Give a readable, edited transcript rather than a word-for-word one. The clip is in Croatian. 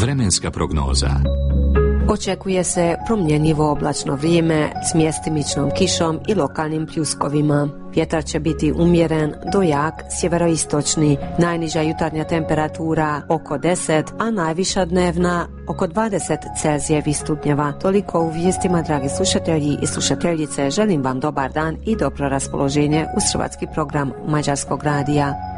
Vremenska prognoza. Očekuje se promjenjivo oblačno vrijeme s mjestimičnom kišom i lokalnim pljuskovima. Vjetar će biti umjeren do jak sjeveroistočni, najniža jutarnja temperatura oko 10, a najviša dnevna oko 20 Celzijevih stupnjeva. Toliko u vijestima, dragi slušatelji i slušateljice. Želim vam dobar dan i dobro raspoloženje uz hrvatski program Mađarskog radija.